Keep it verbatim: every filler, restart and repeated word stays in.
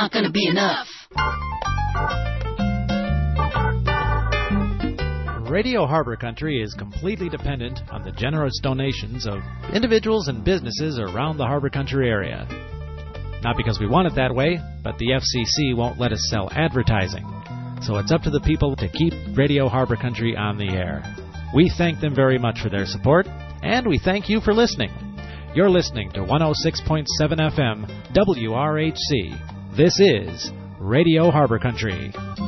not going to be enough. Radio Harbor Country is completely dependent on the generous donations of individuals and businesses around the Harbor Country area. Not because we want it that way, but the F C C won't let us sell advertising. So it's up to the people to keep Radio Harbor Country on the air. We thank them very much for their support, and we thank you for listening. You're listening to one oh six point seven F M W R H C. This is Radio Harbor Country.